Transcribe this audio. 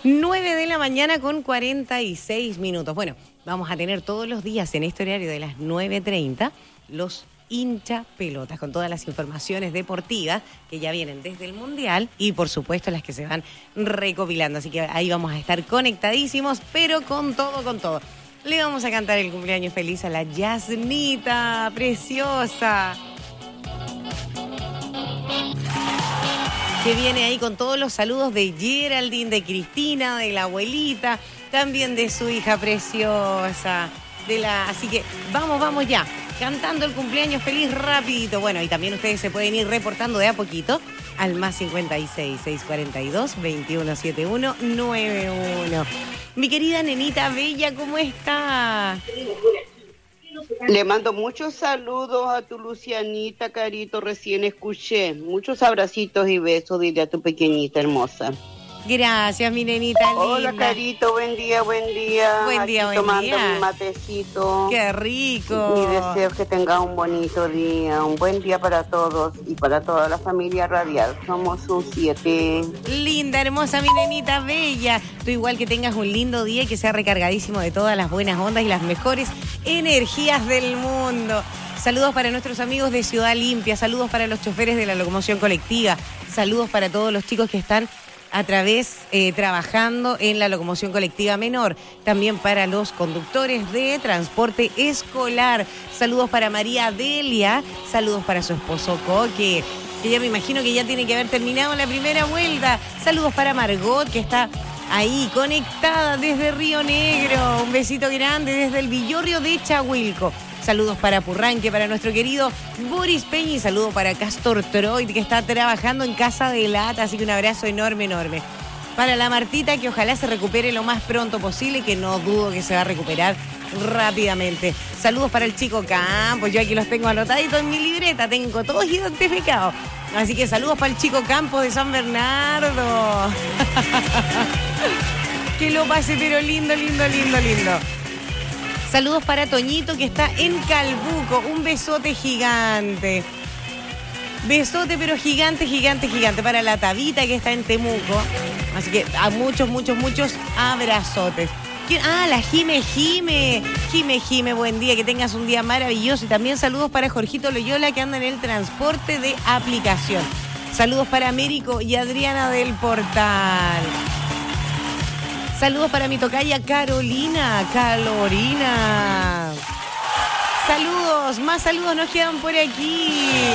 9 de la mañana con 46 minutos. Bueno, vamos a tener todos los días en este horario de las 9:30 los hincha pelotas con todas las informaciones deportivas que ya vienen desde el Mundial y por supuesto las que se van recopilando. Así que ahí vamos a estar conectadísimos, pero con todo, con todo. Le vamos a cantar el cumpleaños feliz a la Yasnita, preciosa, que viene ahí con todos los saludos de Geraldine, de Cristina, de la abuelita, también de su hija preciosa, así que vamos ya, cantando el cumpleaños feliz rapidito. Bueno, y también ustedes se pueden ir reportando de a poquito al más 56 642 2171 91. Mi querida nenita bella, ¿cómo está? Le mando muchos saludos a tu Lucianita, Carito, recién escuché. Muchos abracitos y besos, dile a tu pequeñita hermosa. Gracias, mi nenita linda. Hola, Carito, buen día, buen día. Buen día, aquí buen tomando día. mi matecito. ¡Qué rico! Y deseo que tenga un bonito día, un buen día para todos y para toda la familia radial. Somos un 7. Linda, hermosa, mi nenita bella. Tú igual que tengas un lindo día y que sea recargadísimo de todas las buenas ondas y las mejores energías del mundo. Saludos para nuestros amigos de Ciudad Limpia, saludos para los choferes de la locomoción colectiva, saludos para todos los chicos que están trabajando en la locomoción colectiva menor, también para los conductores de transporte escolar. Saludos para María Delia, saludos para su esposo Coque, que ya me imagino que ya tiene que haber terminado la primera vuelta. Saludos para Margot, que está ahí conectada desde Río Negro. Un besito grande desde el Villorrio de Chahuilco. Saludos para Purranque, para nuestro querido Boris Peña, y saludo para Castor Troid, que está trabajando en Casa de Lata, así que un abrazo enorme, enorme. Para la Martita, que ojalá se recupere lo más pronto posible, que no dudo que se va a recuperar rápidamente. Saludos para el chico Campos, yo aquí los tengo anotaditos en mi libreta, tengo todos identificados. Así que saludos para el chico Campos de San Bernardo. Que lo pase, pero lindo, lindo, lindo, lindo. Saludos para Toñito, que está en Calbuco. Un besote gigante. Besote, pero gigante, gigante, gigante. Para la Tabita, que está en Temuco. Así que a muchos, muchos, muchos abrazotes. La Jime, buen día, que tengas un día maravilloso. Y también saludos para Jorgito Loyola, que anda en el transporte de aplicación. Saludos para Américo y Adriana del Portal. Saludos para mi tocaya Carolina. Saludos, más saludos nos quedan por aquí.